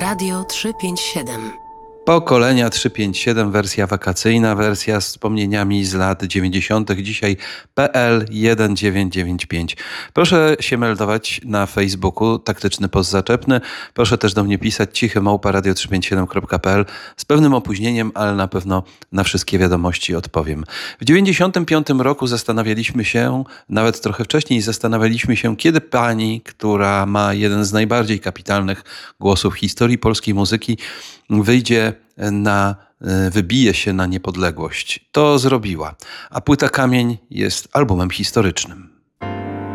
Radio 357. Pokolenia 357, wersja wakacyjna, wersja z wspomnieniami z lat 90. Dzisiaj PL 1995. Proszę się meldować na Facebooku, taktyczny post zaczepny. Proszę też do mnie pisać cichy@radio357.pl z pewnym opóźnieniem, ale na pewno na wszystkie wiadomości odpowiem. W 95 roku zastanawialiśmy się, nawet trochę wcześniej zastanawialiśmy się, kiedy pani, która ma jeden z najbardziej kapitalnych głosów w historii polskiej muzyki, wybije się na niepodległość. To zrobiła. A płyta Kamień jest albumem historycznym.